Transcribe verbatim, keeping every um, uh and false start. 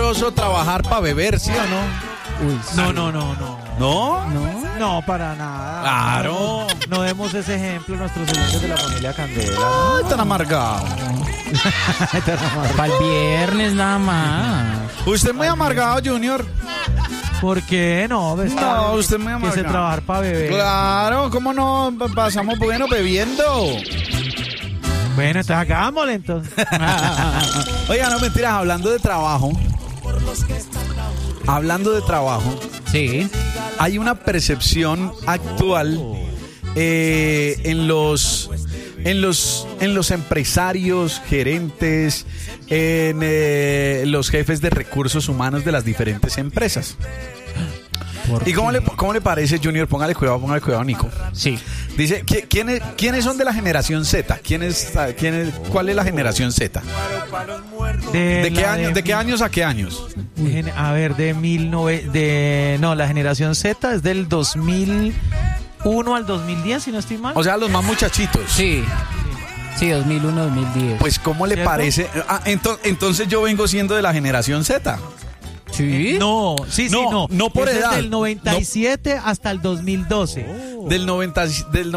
peligroso trabajar para beber, ¿sí o no? Uy, No, no, no, no. ¿No? ¿no? No, para nada. Claro. No, no demos ese ejemplo a nuestros oyentes de la familia Candela. Ay, tan amargado. Para el viernes nada más. Usted es muy amargado, Junior. ¿Por qué no? Ves, No, usted es muy Que se amargado. trabajar para beber. Claro, ¿cómo no? Pasamos bueno bebiendo. Bueno, entonces hagámosle entonces. Oiga, no mentiras, hablando de trabajo. Hablando de trabajo, Sí. hay una percepción actual eh, en los en los en los empresarios, gerentes, en eh, los jefes de recursos humanos de las diferentes empresas. ¿Y cómo le, cómo le parece, Junior? Póngale cuidado, póngale cuidado, Nico. Sí. Dice, ¿qui- ¿quiénes, ¿quiénes son de la generación Z? ¿Quiénes, quiénes, ¿Cuál es la generación Z? ¿De qué, la año, ¿De qué años a qué años? Gen- A ver, de mil nove- de no, la generación Z es del dos mil uno al dos mil diez, si no estoy mal. O sea, los más muchachitos. Sí. Sí, dos mil uno, dos mil diez. Pues, ¿cómo le ¿Cierto? parece? Ah, ento- entonces yo vengo siendo de la generación Z. Sí. No, sí, sí, No, no. no por Ese es edad. del noventa y siete hasta el dos mil doce. Del noventa, del